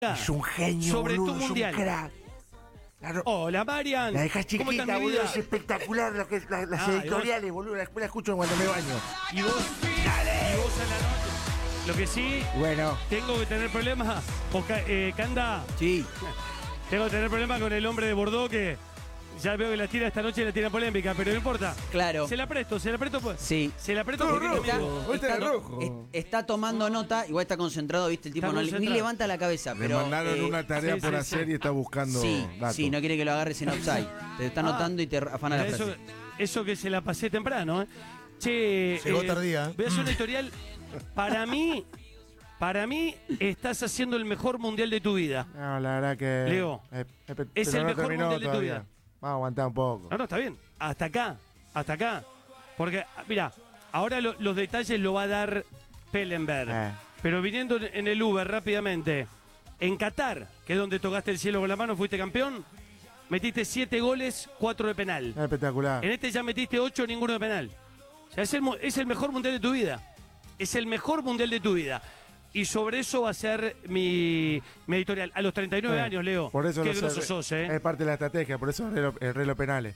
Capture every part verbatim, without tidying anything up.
Es un genio, sobre boludo, tu es mundial. un crack. La, Hola, Marian. la dejas ¿Cómo estás, chiquita, mi boludo, vida? es espectacular lo que, la- las Ah, editoriales, boludo, la escuela escucho cuando me baño. Y vos, y vos a la noche. Lo que sí, Bueno, tengo que tener problemas. Porque, eh, Canda, Sí. tengo que tener problemas con el hombre de Bordeaux que ya veo que la tira esta noche y la tira polémica, pero no importa. Claro. Se la presto, se la presto. Pues. Sí. Se la presto Todo porque rojo. también- Hoy está de rojo. es- está tomando nota, igual está concentrado, viste, el tipo Está no, le- ni concentrado. levanta la cabeza, Le pero mandaron eh, una tarea sí, por sí, hacer sí. y está buscando sí, datos. sí, no quiere que lo agarres en offside. Te está anotando y te afana la Mira, eso, frase. eso que se la pasé temprano, ¿eh? Che, Llegó eh, tardía. Voy a hacer un editorial. Para mí, para mí, estás haciendo el mejor mundial de tu vida. no, la verdad que. Leo, eh, eh, pe- es pero el no mejor terminó mundial de tu todavía. vida. Vamos a aguantar un poco. No, no, está bien. Hasta acá, hasta acá. Porque, mira, ahora lo- los detalles lo va a dar Pellenberg. Eh. Pero viniendo en el Uber rápidamente, en Qatar, que es donde tocaste el cielo con la mano, fuiste campeón, metiste siete goles, cuatro de penal. Es espectacular. En este ya metiste ocho, ninguno de penal. O sea, es el, mu- es el mejor mundial de tu vida. Es el mejor mundial de tu vida. Y sobre eso va a ser mi, mi editorial. A los treinta y nueve Eh, años, Leo. Por eso Qué lo groso sé, sos, ¿eh? Es parte de la estrategia, por eso arreglo, arreglo penales.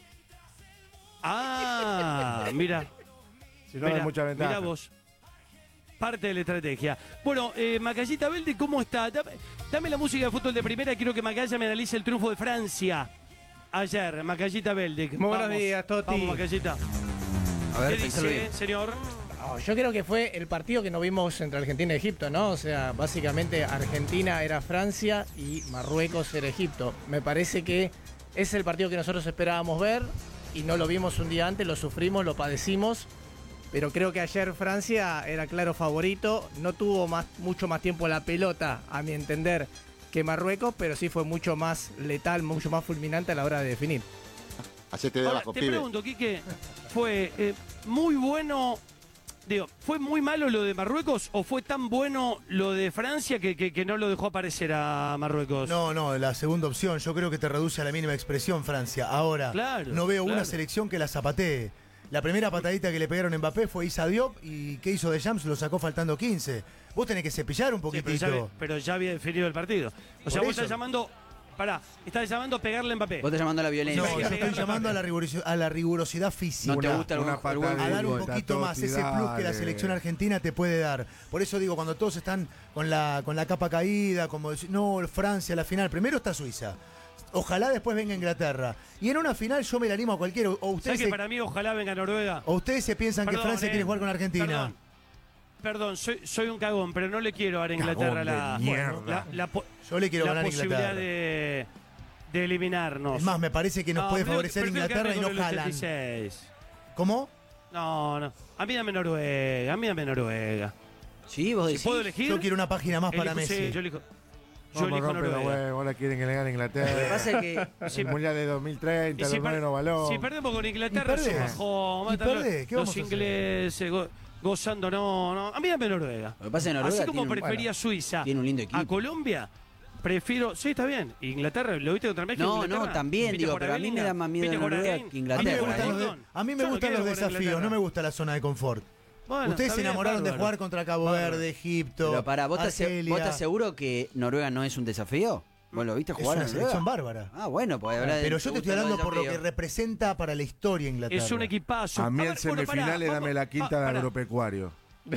Ah, mira. Si no, hay mucha ventaja. Mirá vos. Parte de la estrategia. Bueno, eh, Macallita Velde, ¿cómo está? Dame, dame la música de fútbol de primera. Quiero que Macalla me analice el triunfo de Francia ayer. Macallita Velde. Muy buenos Vamos, días, Toti. Vamos, Macallita. A ver, ¿Qué pensalo dice, bien. señor? No, yo creo que fue el partido que no vimos entre Argentina y Egipto, ¿no? O sea, básicamente Argentina era Francia y Marruecos era Egipto. Me parece que es el partido que nosotros esperábamos ver y no lo vimos un día antes, lo sufrimos, lo padecimos. Pero creo que ayer Francia era claro favorito, no tuvo más, mucho más tiempo la pelota, a mi entender, que Marruecos, pero sí fue mucho más letal, mucho más fulminante a la hora de definir. Hacete de Ahora, abajo, te pibe. pregunto, Quique, ¿fue eh, muy bueno, digo, fue muy malo lo de Marruecos o fue tan bueno lo de Francia que, que, que no lo dejó aparecer a Marruecos? No, no, la segunda opción. Yo creo que te reduce a la mínima expresión Francia. Ahora, Claro, no veo claro. una selección que la zapatee. La primera patadita que le pegaron a Mbappé fue Issa Diop y ¿qué hizo de Jams? Lo sacó faltando quince. Vos tenés que cepillar un Sí, pero, poquitito. ya, había- pero ya había definido el partido. O sea, Por vos eso. estás llamando, pará, estás llamando a pegarle a Mbappé. Vos estás llamando a la violencia. No, hay que yo pegarle estoy a llamando a Mbappé. la, rigurosi- a la rigurosidad física. ¿No te Una- gusta el una gol- el patada gol? de A dar un Digo, poquito más, ese Tati, plus que la dale. selección argentina te puede dar. Por eso digo, cuando todos están con la, con la capa caída, como decir, no, Francia, la final, primero está Suiza. Ojalá después venga Inglaterra. Y en una final yo me la animo a cualquiera. O ¿Sabes ustedes, que se, para mí ojalá venga Noruega? o ustedes se piensan Perdón, que Francia eh, quiere jugar con Argentina. Perdón, perdón, soy, soy un cagón, pero no le quiero dar a Inglaterra Cagón de la, mierda. la, la po- Yo le quiero la ganar a posibilidad Inglaterra. de, de eliminarnos. Es más, me parece que nos No, puede prefiero- favorecer prefiero Inglaterra y quedarme no con el Haaland. ochenta y seis. ¿Cómo? No, no. A mí dame Noruega, a mí dame Noruega. Sí, vos Si decís. puedo elegir. Yo quiero una página más para elijo- sí, Messi. yo elijo, yo Vamos a elijo romper la Noruega. huevo, ahora quieren que le gane Lo que Inglaterra. pasa es que Sí, El Mundial de dos mil treinta, Y los si, per- nuevos balón. si perdemos con Inglaterra, Y perdés. se bajó. Y matan los- perdés, ¿qué los vamos a hacer? ingleses go- gozando, no, no. A mí dame Noruega. Lo que pasa es que Noruega Así como tiene un- prefería bueno, Suiza tiene un lindo equipo. a Colombia, prefiero. Sí, está bien. Inglaterra, ¿lo viste contra México? No, Inglaterra? no, también, ¿Viste digo, jugar pero a mí me Bellingham? da más miedo ¿Viste jugar a Noruega Kane? que A mí Inglaterra, me ¿eh? gustan los, de- Perdón, a mí me yo no gustan quiero los jugar a desafíos, Inglaterra. no me gusta la zona de confort. Bueno, Ustedes está se bien, enamoraron de bárbaro. jugar contra Cabo Bárbaro. Verde, Egipto, Pero para, ¿vos estás, Argelia. ¿vos estás seguro que Noruega no es un desafío? ¿Vos lo viste Es jugar una a Noruega? selección bárbara. Ah, bueno, pues hablar de. Pero yo te estoy hablando por lo que desafío. representa para la historia Inglaterra. Es un equipazo. A mí ver, en bueno, pará, semifinales vamos- dame la quinta pa- de pará. agropecuario.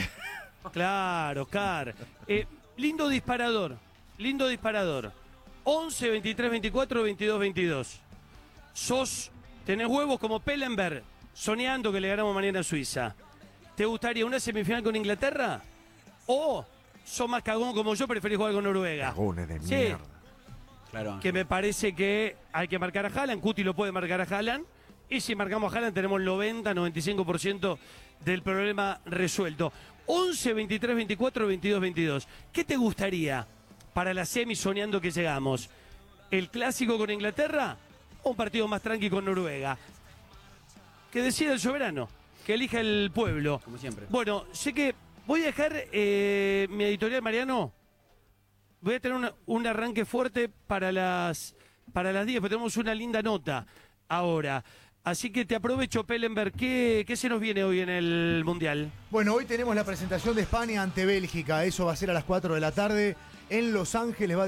Claro, Car. Eh, lindo disparador. Lindo disparador. once, veintitrés, veinticuatro, veintidós, veintidós. Sos, tenés huevos como Pellenberg, soñando que le ganamos mañana a Suiza. ¿Te gustaría una semifinal con Inglaterra? ¿O sos más cagón como yo, preferís jugar con Noruega? Cagones de Sí. mierda. Claro. Que me parece que hay que marcar a Haaland. Cuti lo puede marcar a Haaland. Y si marcamos a Haaland tenemos el noventa, noventa y cinco por ciento del problema resuelto. once, veintitrés, veinticuatro, veintidós, veintidós. ¿Qué te gustaría para la semi soñando que llegamos? ¿El clásico con Inglaterra o un partido más tranqui con Noruega? Que decida el soberano, que elija el pueblo. Como siempre. Bueno, sé que voy a dejar eh, mi editorial, Mariano. Voy a tener una- un arranque fuerte para las para las diez, porque tenemos una linda nota ahora. Así que te aprovecho, Pellenberg. ¿Qué, ¿Qué se nos viene hoy en el Mundial? Bueno, hoy tenemos la presentación de España ante Bélgica. Eso va a ser a las cuatro de la tarde. en Los Ángeles. Va